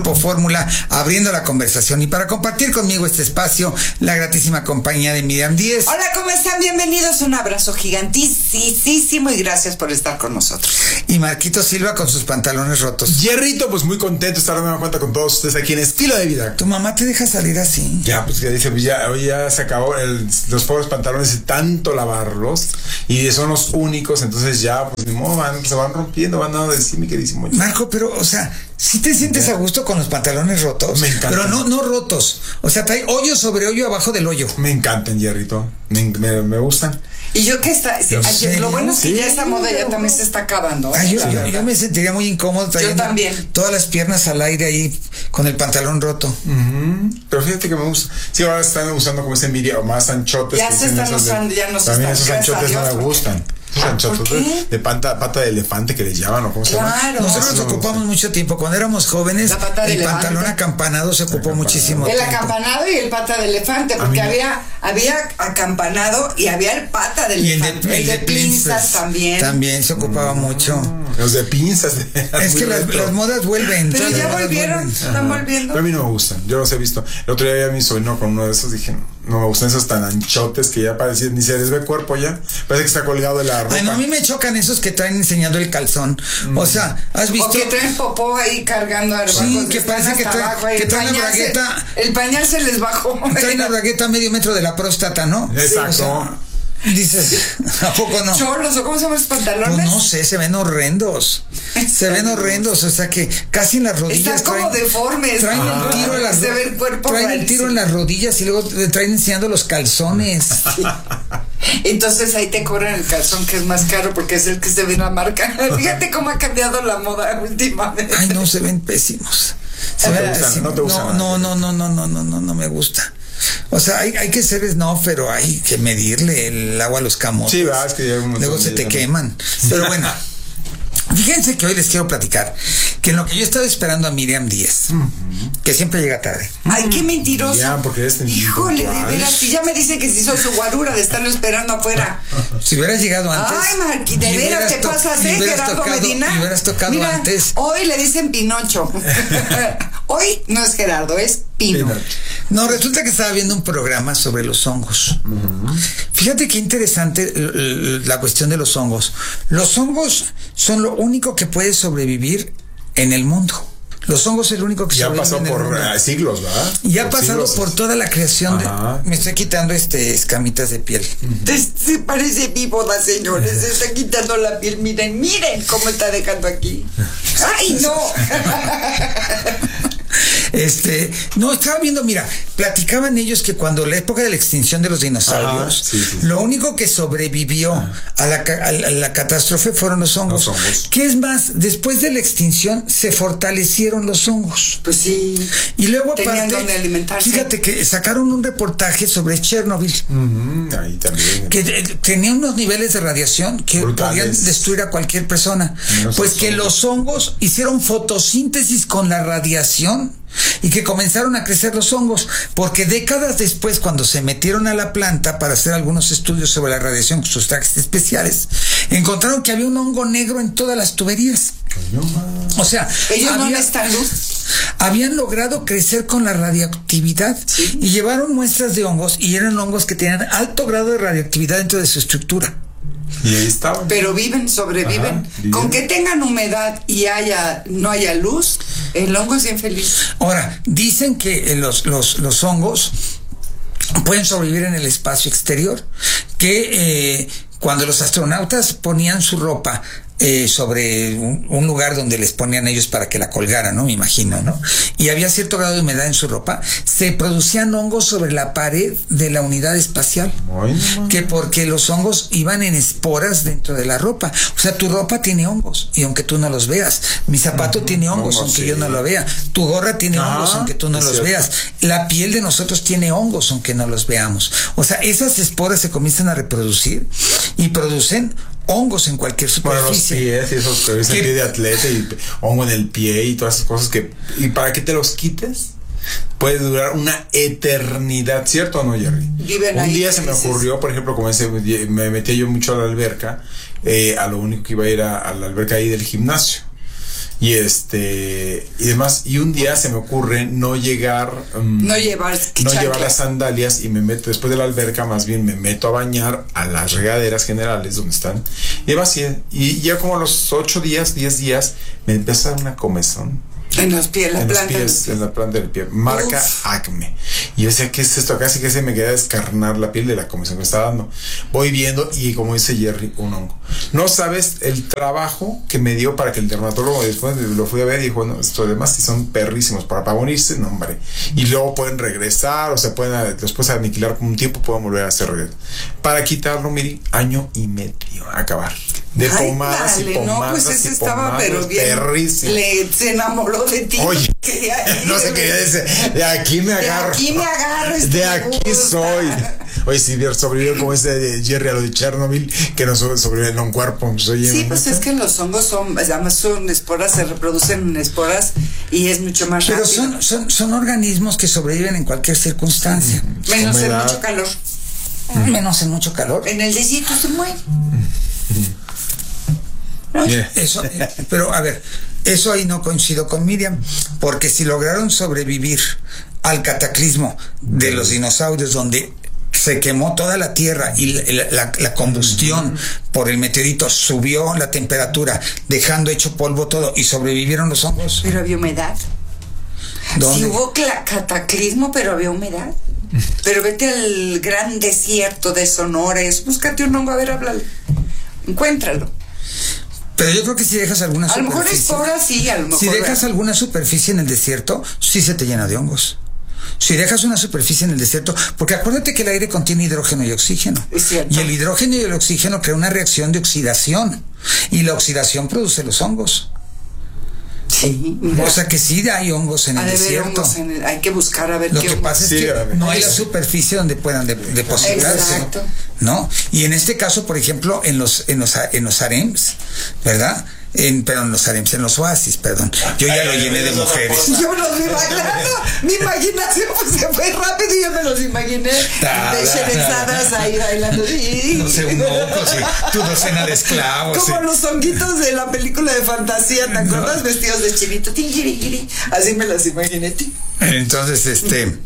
Grupo Fórmula, abriendo la conversación. Y para compartir conmigo este espacio, la gratísima compañía de Miriam Díez. Hola, ¿cómo están? Bienvenidos. Un abrazo gigantísimo y gracias por estar con nosotros. Y Marquito Silva con sus pantalones rotos. Hierrito, pues muy contento de estar dando cuenta con todos ustedes aquí en Estilo de Vida. ¿Tu mamá te deja salir así? Ya, pues que dice, pues ya se acabó los pobres pantalones de tanto lavarlos y son los únicos, entonces ya, pues ni modo, se van rompiendo, van dando de sí, mi queridísimo. Marco, pero, o sea, ¿sí te sientes a gusto con los pantalones rotos? Me encanta. Pero no rotos. O sea, trae hoyo sobre hoyo abajo del hoyo. Me encantan, Hierrito. Me gustan. Y yo que está, lo bueno es que ya esta moda ya también se está acabando. Ay, yo me sentiría muy incómodo trayendo todas las piernas al aire ahí con el pantalón roto. Pero fíjate que me gusta. Sí, ahora están usando como ese media o más anchotes. Ya se están usando, ya no se también están. Esos anchotes no me gustan. De pata de elefante que les llaman, ¿o cómo se llama? Claro. Nosotros ocupamos mucho tiempo. Cuando éramos jóvenes, el pantalón acampanado se ocupó muchísimo tiempo. El acampanado y el pata de elefante, porque había acampanado y había el pata de elefante. Y el de pinzas también. También se ocupaba mucho. Los de pinzas. Es que las modas vuelven. Pero ya volvieron, están volviendo. Pero a mí no me gustan, yo los he visto. El otro día vi a mi sobrino con uno de esos, dije, no me gustan esos tan anchotes que ya parecían, ni se les ve cuerpo ya. Parece que está colgado de la ropa. Ay, no, a mí me chocan esos que traen enseñando el calzón. O sea, ¿has visto? O que traen popó ahí cargando arbajos. Sí, que parece que traen la bragueta. El pañal se les bajó. Traen la bragueta a medio metro de la próstata, ¿no? Exacto. Sí, o sea, dices, ¿a poco no? Cholos, ¿o cómo se llaman esos pantalones? Pues no sé, se ven horrendos. Se ven horrendos, o sea que casi en las rodillas. Están como deformes. Traen el tiro en las se ve el cuerpo. Traen el tiro en las rodillas y luego te traen enseñando los calzones. Sí. Entonces ahí te cobran el calzón que es más caro porque es el que se ve en la marca. Fíjate cómo ha cambiado la moda últimamente. Ay, no, se ven pésimos. No te gustan. No me gusta. O sea, hay que ser pero hay que medirle el agua a los camotes. Sí, es que luego se te queman. Pero bueno, fíjense que hoy les quiero platicar que en lo que yo estaba esperando a Miriam Díez, que siempre llega tarde. Ay, qué mentiroso. Ya, porque eres híjole, de veras, si ya me dice que si soy su guarura de estarlo esperando afuera. Si hubieras llegado antes. Ay, Marqui, de veras, ¿qué pasa? Gerardo Medina. Si hubieras tocado Mira, antes. Hoy le dicen Pinocho. Hoy no es Gerardo, es Pino. No, resulta que estaba viendo un programa sobre los hongos. Fíjate qué interesante la cuestión de los hongos. Los hongos son lo único que puede sobrevivir en el mundo. Los hongos es el único que ya pasó por siglos, ¿verdad? Y ha pasado por toda la creación me estoy quitando escamitas de piel. Se parece víbora, señores. Se está quitando la piel. Miren cómo está dejando aquí. ¡Ay, no! No, estaba viendo, mira, platicaban ellos que cuando la época de la extinción de los dinosaurios, lo único que sobrevivió a la catástrofe fueron los hongos. ¿Qué es más? Después de la extinción se fortalecieron los hongos. Pues sí. Y luego tenían donde alimentarse. Fíjate que sacaron un reportaje sobre Chernobyl. Ahí también. Que tenía unos niveles de radiación que podían destruir a cualquier persona. Pues que los hongos hicieron fotosíntesis con la radiación y que comenzaron a crecer los hongos, porque décadas después, cuando se metieron a la planta para hacer algunos estudios sobre la radiación con sus trajes especiales, encontraron que había un hongo negro en todas las tuberías. O sea, ellos no necesitan luz. Habían logrado crecer con la radioactividad y llevaron muestras de hongos y eran hongos que tenían alto grado de radioactividad dentro de su estructura. Y ahí estaban. Pero sobreviven. Con que tengan humedad y no haya luz, el hongo es infeliz. Ahora, dicen que los hongos pueden sobrevivir en el espacio exterior, que cuando los astronautas ponían su ropa sobre un lugar donde les ponían ellos para que la colgaran, ¿no? Me imagino, ¿no? Y había cierto grado de humedad en su ropa, se producían hongos sobre la pared de la unidad espacial. Que porque los hongos iban en esporas dentro de la ropa. O sea, tu ropa tiene hongos, y aunque tú no los veas. Mi zapato tiene hongos, aunque yo no lo vea. Tu gorra tiene hongos, aunque tú no los veas. La piel de nosotros tiene hongos, aunque no los veamos. O sea, esas esporas se comienzan a reproducir y producen hongos en cualquier superficie. Bueno, los pies y esos que ves el pie de atleta y hongo en el pie y todas esas cosas y para que te los quites puede durar una eternidad, ¿cierto o no, Jerry? Un día se me ocurrió, por ejemplo, como me metía yo mucho a la alberca, a lo único que iba a ir a la alberca ahí del gimnasio. y demás, y un día se me ocurre no llevar las sandalias y me meto después de la alberca, más bien me meto a bañar a las regaderas generales donde están, y vacié, y ya como a los 10 días me empezó a dar una comezón en los pies, en la planta del pie, marca Acme. Y yo decía, ¿qué es esto? Casi que se me queda descarnar la piel de la comezón que me está dando. Voy viendo y, como dice Jerry, un hongo. No sabes el trabajo que me dio para que el dermatólogo, después lo fui a ver y dijo, bueno, esto además si son perrísimos para unirse, no hombre. Y luego pueden regresar, o sea, pueden después aniquilar por un tiempo, pueden volver a hacer regreso. Para quitarlo, mire, 1 año y medio, acabar. De pomadas y pomadas. No, pues ese estaba, pero bien. Perrísimo. Se enamoró de ti. Oye, no se quería decir, de aquí me agarro. De aquí soy. Oye, si sobrevivió como ese de Jerry a lo de Chernobyl, que no sobrevive en un cuerpo. Pues, oye, sí, pues es que los hongos además son esporas, se reproducen en esporas y es mucho más rápido. Pero son organismos que sobreviven en cualquier circunstancia. Menos en mucho calor. Menos en mucho calor. En el desierto se mueren. Eso, pero a ver, eso ahí no coincido con Miriam, porque si lograron sobrevivir al cataclismo de los dinosaurios, donde se quemó toda la tierra y la combustión por el meteorito subió la temperatura, dejando hecho polvo todo, y sobrevivieron los hongos. Pero había humedad. ¿Dónde? Sí hubo cataclismo, pero había humedad. Pero vete al gran desierto de Sonora, búscate un hongo, a ver, háblale, encuéntralo. Pero yo creo que si dejas alguna superficie, a lo mejor esporas, sí, a lo mejor. Si dejas alguna superficie en el desierto, sí se te llena de hongos. Si dejas una superficie en el desierto, porque acuérdate que el aire contiene hidrógeno y oxígeno. Es cierto. Y el hidrógeno y el oxígeno crean una reacción de oxidación. Y la oxidación produce los hongos. Sí, mira. O sea que sí hay hongos en el desierto. Hay que buscar a ver Lo que pasa es que no hay la superficie donde puedan depositarse. Exacto. ¿No? Y en este caso, por ejemplo, en los harems, ¿verdad? En los oasis, perdón. Yo ya lo llené de mujeres. Yo los vi bailando. Mi imaginación pues, se fue rápido y yo me los imaginé desherezadas ahí bailando. No sé, un moco, sí. Tu docena de esclavos. Como sí. los honguitos de la película de fantasía, ¿te acuerdas? ¿No? Vestidos de chinito. Así me los imaginé. Entonces,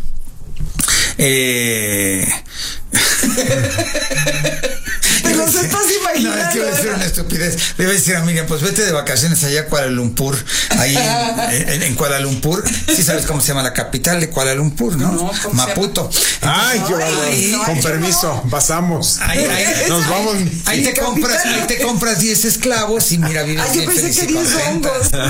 Te los estás imaginando. No, es que iba a decir una estupidez. Le iba a decir a Miriam, pues vete de vacaciones allá a Kuala Lumpur. Ahí en Kuala Lumpur. Sí sabes cómo se llama la capital de Kuala Lumpur, ¿no? No, Maputo. Ay, con permiso, pasamos. Nos vamos. Ahí te compras 10 esclavos y mira, vives bien feliz y contenta.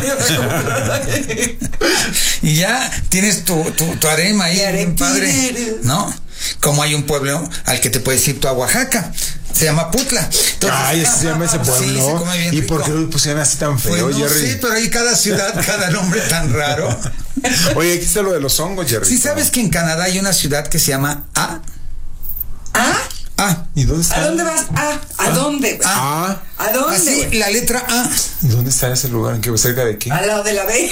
Y ya tienes tu harem ahí, bien padre, ¿no? Como hay un pueblo al que te puedes ir tú a Oaxaca, se llama Putla. Entonces, se llama ese pueblo. Sí, se come bien ¿Y rico. por qué lo pusieron así tan feo, pues no, Jerry? Sí, pero hay cada ciudad, cada nombre tan raro. Oye, aquí está lo de los hongos, Jerry. Sí, sabes que en Canadá hay una ciudad que se llama A. ¿Y dónde está? ¿A dónde vas? ¿A dónde? ¿A dónde? Así, la letra A. ¿Dónde está ese lugar? ¿En qué? ¿Cerca de qué? Al lado de la B.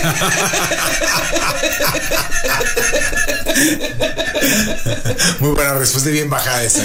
Muy buena respuesta, bien bajada esa,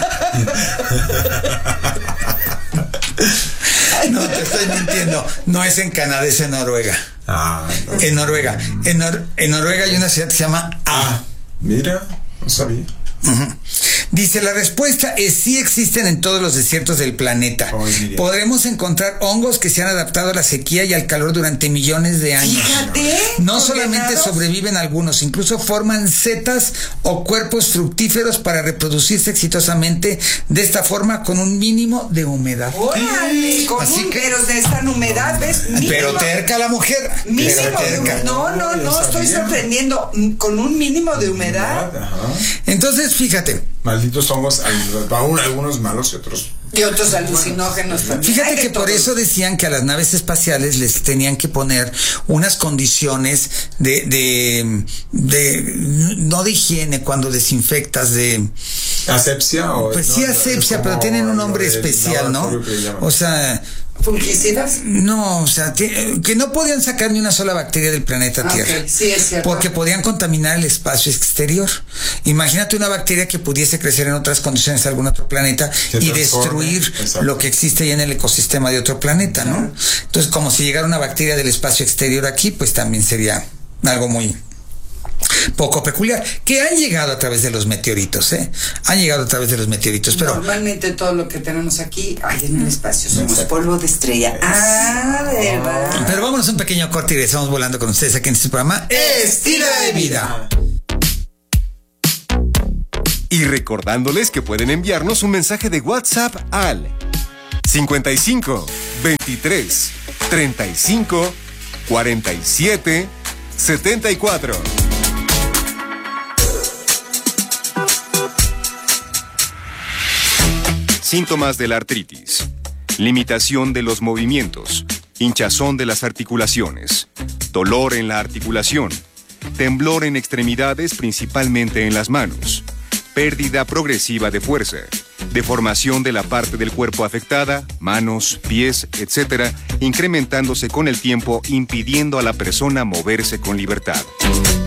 No, te estoy mintiendo. No es en Canadá, es en Noruega. No. En Noruega. En Noruega hay una ciudad que se llama A. Mira, no sabía. Dice, la respuesta es sí, existen en todos los desiertos del planeta. Podremos encontrar hongos que se han adaptado a la sequía y al calor durante millones de años. Fíjate. No solamente sobreviven algunos, incluso forman setas o cuerpos fructíferos para reproducirse exitosamente de esta forma con un mínimo de humedad. ¡Órale! Pero de esta humedad, ¿ves? Mínimo. Pero terca la mujer. Mínimo de humedad. No, estoy sorprendiendo. Con un mínimo de humedad. Entonces, fíjate. Malditos hongos, aún algunos malos y otros. Y otros alucinógenos también. Fíjate que por eso decían que a las naves espaciales les tenían que poner unas condiciones no de higiene cuando desinfectas, de asepsia o pues sí, asepsia, pero tienen un nombre especial, ¿no? O sea, ¿Fungicidas? No, o sea, que no podían sacar ni una sola bacteria del planeta Tierra. Okay, sí, es cierto. Porque podían contaminar el espacio exterior. Imagínate una bacteria que pudiese crecer en otras condiciones de algún otro planeta y destruir lo que existe ahí en el ecosistema de otro planeta, ¿no? Entonces, como si llegara una bacteria del espacio exterior aquí, pues también sería algo muy poco peculiar, que han llegado a través de los meteoritos, han llegado a través de los meteoritos, pero normalmente todo lo que tenemos aquí hay en el espacio, somos polvo de estrella. ¿Verdad? Pero vámonos a un pequeño corte y regresamos volando con ustedes aquí en este programa Estilo de Vida. Y recordándoles que pueden enviarnos un mensaje de WhatsApp al 55 23 35 47 74. Síntomas de la artritis: limitación de los movimientos, hinchazón de las articulaciones, dolor en la articulación, temblor en extremidades, principalmente en las manos, pérdida progresiva de fuerza, deformación de la parte del cuerpo afectada, manos, pies, etc., incrementándose con el tiempo, impidiendo a la persona moverse con libertad.